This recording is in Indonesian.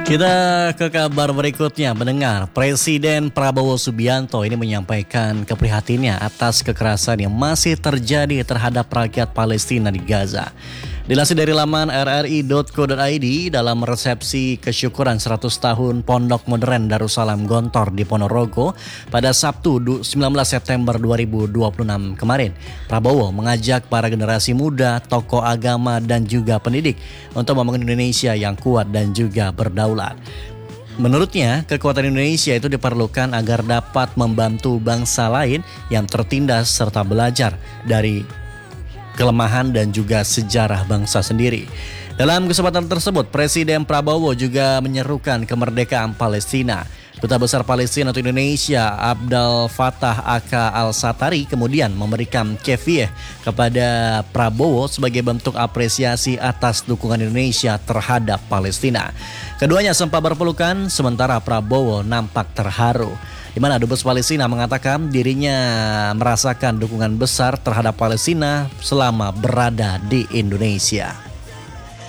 Kita ke kabar berikutnya, mendengar Presiden Prabowo Subianto ini menyampaikan keprihatinannya atas kekerasan yang masih terjadi terhadap rakyat Palestina di Gaza. Dilansir dari laman rri.co.id, dalam resepsi kesyukuran 100 tahun Pondok Modern Darussalam Gontor di Ponorogo pada Sabtu 19 September 2026 kemarin, Prabowo mengajak para generasi muda, tokoh agama dan juga pendidik untuk membangun Indonesia yang kuat dan juga berdaulat. Menurutnya, kekuatan Indonesia itu diperlukan agar dapat membantu bangsa lain yang tertindas serta belajar dari kelemahan dan juga sejarah bangsa sendiri. Dalam kesempatan tersebut, Presiden Prabowo juga menyerukan kemerdekaan Palestina. Duta Besar Palestina untuk Indonesia, Abdel Fattah Aka Al-Satari, kemudian memberikan kefieh kepada Prabowo sebagai bentuk apresiasi atas dukungan Indonesia terhadap Palestina. Keduanya sempat berpelukan, sementara Prabowo nampak terharu, di mana Dubes Palestina mengatakan dirinya merasakan dukungan besar terhadap Palestina selama berada di Indonesia.